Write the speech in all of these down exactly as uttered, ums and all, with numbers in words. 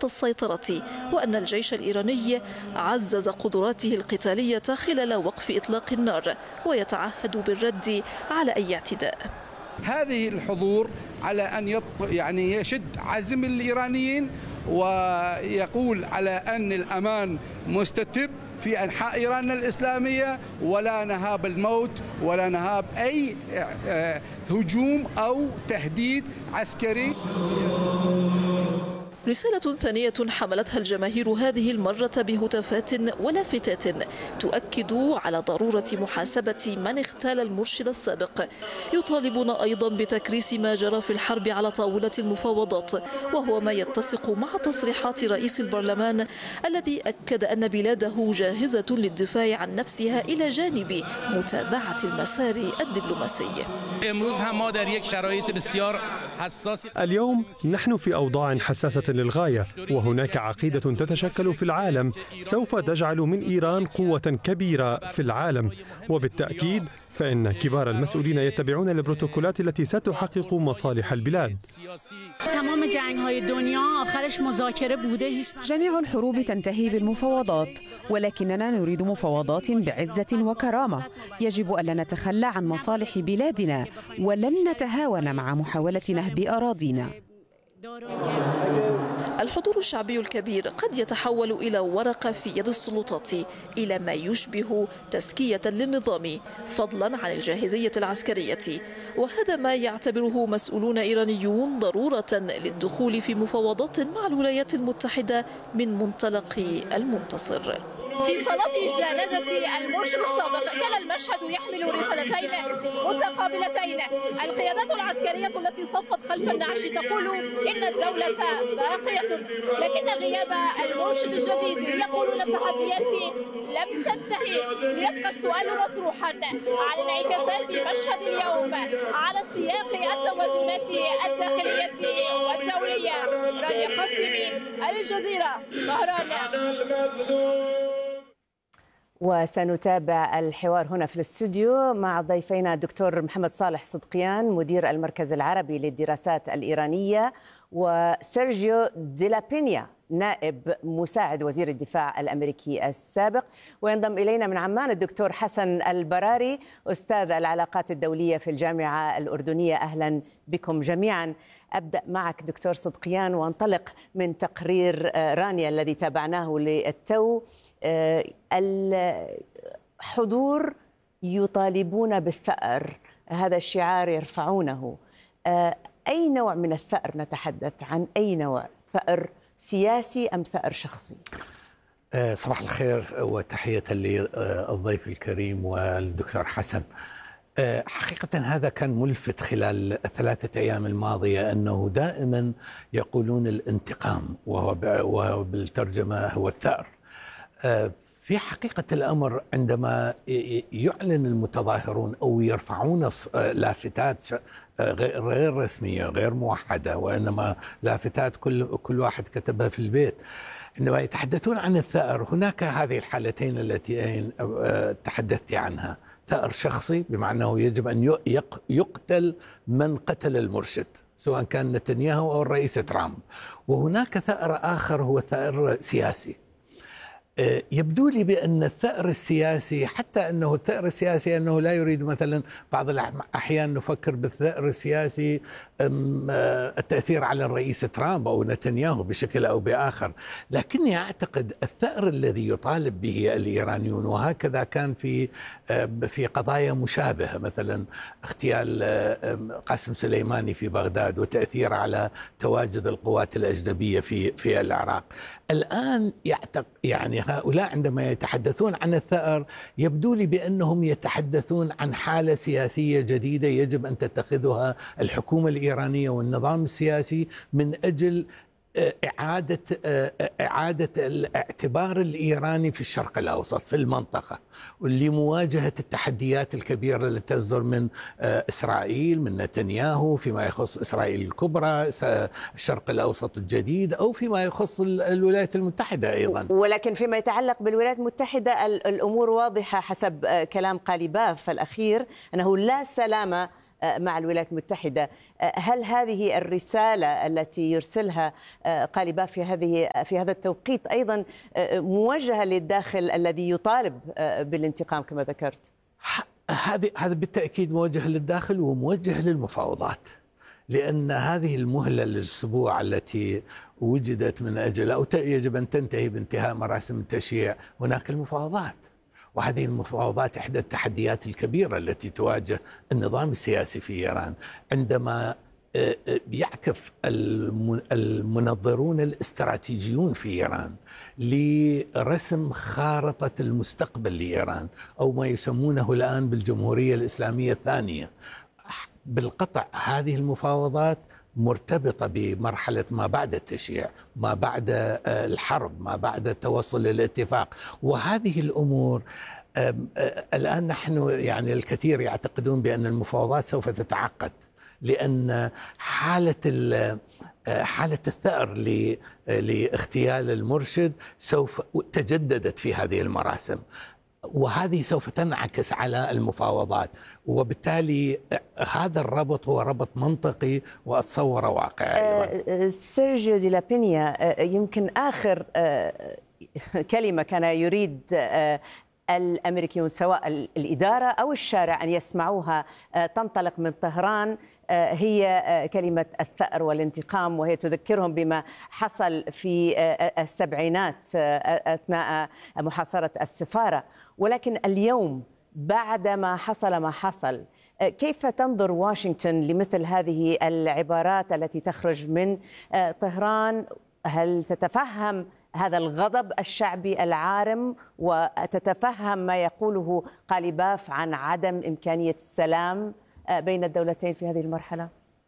تحت السيطرة، وأن الجيش الإيراني عزز قدراته القتالية خلال وقف إطلاق النار ويتعهد بالرد على أي اعتداء. هذه الحضور على أن يط... يعني يشد عزم الإيرانيين ويقول على أن الأمان مستتب في أنحاء إيران الإسلامية، ولا نهاب الموت ولا نهاب أي هجوم أو تهديد عسكري. رسالة ثانية حملتها الجماهير هذه المرة بهتافات ولافتات تؤكد على ضرورة محاسبة من اغتال المرشد السابق. يطالبون أيضا بتكريس ما جرى في الحرب على طاولة المفاوضات، وهو ما يتسق مع تصريحات رئيس البرلمان الذي أكد أن بلاده جاهزة للدفاع عن نفسها إلى جانب متابعة المسار الدبلوماسي. اليوم نحن في أوضاع حساسة للغاية، وهناك عقيدة تتشكل في العالم سوف تجعل من إيران قوة كبيرة في العالم، وبالتأكيد فإن كبار المسؤولين يتبعون البروتوكولات التي ستحقق مصالح البلاد. جميع الحروب تنتهي بالمفاوضات، ولكننا نريد مفاوضات بعزة وكرامة. يجب ألا نتخلى عن مصالح بلادنا، ولن نتهاون مع محاولة نهب أراضينا. الحضور الشعبي الكبير قد يتحول إلى ورقة في يد السلطات، إلى ما يشبه تزكية للنظام فضلا عن الجاهزية العسكرية، وهذا ما يعتبره مسؤولون إيرانيون ضرورة للدخول في مفاوضات مع الولايات المتحدة من منطلق المنتصر. في صلاة جنازة المرشد السابق كان المشهد يحمل رسالتين متقابلتين. القيادات العسكرية التي صفت خلف النعش تقول إن الدولة باقية، لكن غياب المرشد الجديد يقولون التحديات لم تنتهي. ليبقى السؤال مطروحا عن انعكاسات مشهد اليوم على سياق التوازنات الداخلية والدولية. رانيا قاسمي، الجزيرة، طهران. وسنتابع الحوار هنا في الاستوديو مع ضيفينا الدكتور محمد صالح صدقيان مدير المركز العربي للدراسات الإيرانية، وسيرجيو ديلابينيا نائب مساعد وزير الدفاع الأمريكي السابق. وينضم إلينا من عمان الدكتور حسن البراري أستاذ العلاقات الدولية في الجامعة الأردنية. أهلا بكم جميعا. أبدأ معك دكتور صدقيان وانطلق من تقرير رانيا الذي تابعناه للتو. الحضور يطالبون بالثأر، هذا الشعار يرفعونه. أي نوع من الثأر نتحدث؟ عن أي نوع؟ ثأر سياسي أم ثأر شخصي؟ صباح الخير وتحية للضيف الكريم والدكتور حسن. حقيقة هذا كان ملفت خلال الثلاثة أيام الماضية، أنه دائما يقولون الانتقام، وهو بالترجمة هو الثأر. في حقيقة الأمر عندما يعلن المتظاهرون أو يرفعون لافتات غير رسمية غير موحدة، وإنما لافتات كل كل واحد كتبها في البيت، عندما يتحدثون عن الثأر هناك هذه الحالتين التي تحدثت عنها. ثأر شخصي بمعنى أنه يجب أن يقتل من قتل المرشد سواء كان نتنياهو أو الرئيس ترامب. وهناك ثأر آخر هو ثأر سياسي. يبدو لي بأن الثأر السياسي، حتى أنه الثأر السياسي أنه لا يريد مثلا بعض الأحيان نفكر بالثأر السياسي التأثير على الرئيس ترامب أو نتنياهو بشكل أو بآخر، لكني أعتقد الثأر الذي يطالب به الإيرانيون، وهكذا كان في في قضايا مشابهة، مثلا اغتيال قاسم سليماني في بغداد وتأثير على تواجد القوات الأجنبية في في العراق. الآن يعتقد يعني هؤلاء عندما يتحدثون عن الثأر يبدو لي بأنهم يتحدثون عن حالة سياسية جديدة يجب أن تتخذها الحكومة الإيرانية والنظام السياسي من أجل إعادة إعادة الاعتبار الإيراني في الشرق الأوسط في المنطقة، لمواجهة التحديات الكبيرة التي تصدر من إسرائيل من نتنياهو فيما يخص إسرائيل الكبرى، الشرق الأوسط الجديد، أو فيما يخص الولايات المتحدة أيضا. ولكن فيما يتعلق بالولايات المتحدة الأمور واضحة حسب كلام قاليباف الأخير، أنه لا سلام مع الولايات المتحدة. هل هذه الرسالة التي يرسلها قاليباف في هذه في هذا التوقيت أيضا موجهة للداخل الذي يطالب بالانتقام كما ذكرت؟ هذه هذا بالتأكيد موجه للداخل وموجه للمفاوضات، لأن هذه المهلة الأسبوع التي وجدت من أجل أو يجب أن تنتهي بانتهاء مراسم التشييع هناك المفاوضات، وهذه المفاوضات إحدى التحديات الكبيرة التي تواجه النظام السياسي في إيران، عندما يعكف المنظرون الاستراتيجيون في إيران لرسم خارطة المستقبل لإيران أو ما يسمونه الآن بالجمهورية الإسلامية الثانية. بالقطع هذه المفاوضات مرتبطة بمرحلة ما بعد التشييع، ما بعد الحرب، ما بعد التوصل للاتفاق، وهذه الأمور الآن نحن يعني الكثير يعتقدون بأن المفاوضات سوف تتعقد، لأن حالة حالة الثأر لاغتيال المرشد سوف تجددت في هذه المراسم، وهذه سوف تنعكس على المفاوضات، وبالتالي هذا الربط هو ربط منطقي وأتصور واقعي. سيرجيو دي لابينيا، يمكن آخر كلمة كان يريد الأمريكيون سواء الإدارة أو الشارع أن يسمعوها تنطلق من طهران هي كلمة الثأر والانتقام، وهي تذكرهم بما حصل في السبعينات أثناء محاصرة السفارة. ولكن اليوم بعد ما حصل ما حصل، كيف تنظر واشنطن لمثل هذه العبارات التي تخرج من طهران؟ هل تتفهم هذا الغضب الشعبي العارم وتتفهم ما يقوله قاليباف عن عدم إمكانية السلام بين الدولتين في هذه المرحلة؟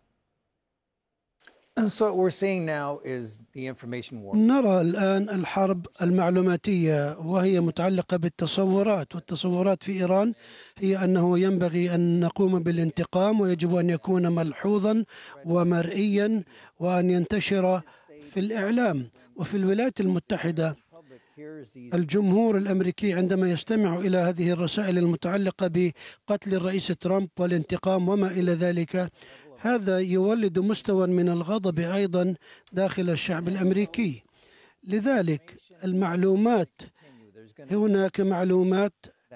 نرى الآن الحرب المعلوماتية وهي متعلقة بالتصورات، والتصورات في إيران هي أنه ينبغي أن نقوم بالانتقام ويجب أن يكون ملحوظا ومرئيا وأن ينتشر في الإعلام. وفي الولايات المتحدة الجمهور الأمريكي عندما يستمع إلى هذه الرسائل المتعلقة بقتل الرئيس ترامب والانتقام وما إلى ذلك، هذا يولد مستوى من الغضب أيضا داخل الشعب الأمريكي. لذلك المعلومات، هناك معلومات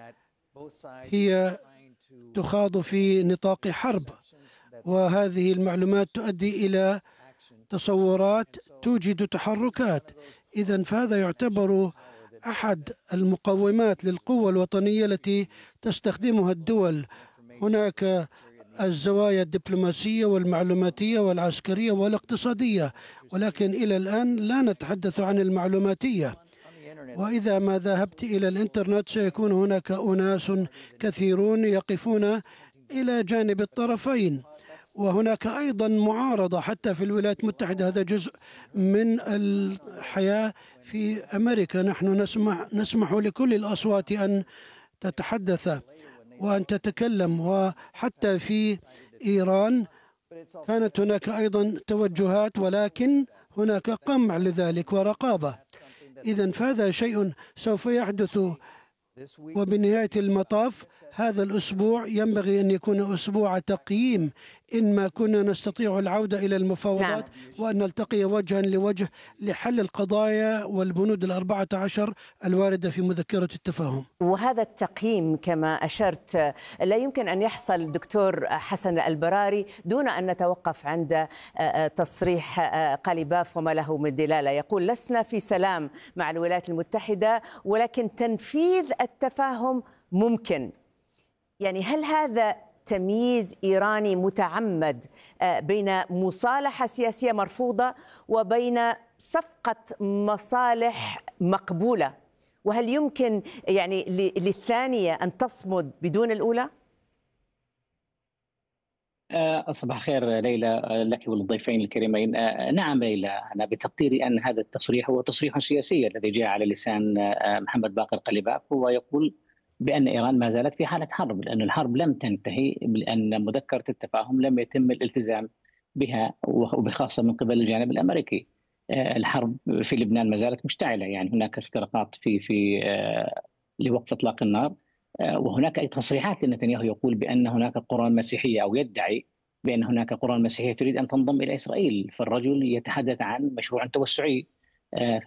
هي تخاض في نطاق حرب، وهذه المعلومات تؤدي إلى تصورات توجد تحركات. إذن فهذا يعتبر أحد المقومات للقوة الوطنية التي تستخدمها الدول. هناك الزوايا الدبلوماسية والمعلوماتية والعسكرية والاقتصادية، ولكن إلى الآن لا نتحدث عن المعلوماتية. وإذا ما ذهبت إلى الإنترنت سيكون هناك أناس كثيرون يقفون إلى جانب الطرفين، وهناك أيضا معارضة حتى في الولايات المتحدة. هذا جزء من الحياة في أمريكا. نحن نسمح, نسمح لكل الأصوات أن تتحدث وأن تتكلم، وحتى في إيران كانت هناك أيضا توجهات، ولكن هناك قمع لذلك ورقابة. إذن فهذا شيء سوف يحدث، وبنهاية المطاف هذا الأسبوع ينبغي أن يكون أسبوع تقييم إن ما كنا نستطيع العودة إلى المفاوضات، نعم. وأن نلتقي وجها لوجه لحل القضايا والبنود الأربعة عشر الواردة في مذكرة التفاهم. وهذا التقييم كما أشرت لا يمكن أن يحصل دكتور حسن البراري دون أن نتوقف عند تصريح قاليباف وما له من دلالة. يقول لسنا في سلام مع الولايات المتحدة ولكن تنفيذ التفاهم ممكن. يعني هل هذا تمييز إيراني متعمد بين مصالحة سياسية مرفوضة وبين صفقة مصالح مقبولة؟ وهل يمكن يعني للثانية أن تصمد بدون الأولى؟ صباح الخير ليلى لك وللضيفين الكريمين. نعم ليلى، أنا بتقديري أن هذا التصريح هو تصريح سياسي الذي جاء على لسان محمد باقر قاليباف، هو يقول بأن إيران ما زالت في حالة حرب، لأن الحرب لم تنتهي، لأن مذكرة التفاهم لم يتم الالتزام بها، وبخاصة من قبل الجانب الأمريكي. الحرب في لبنان ما زالت مشتعلة، يعني هناك اختراقات في في لوقف إطلاق النار. وهناك أي تصريحات لنتنياهو يقول بأن هناك قرى مسيحية أو يدعي بأن هناك قرى مسيحية تريد أن تنضم إلى إسرائيل، فالرجل يتحدث عن مشروع توسعي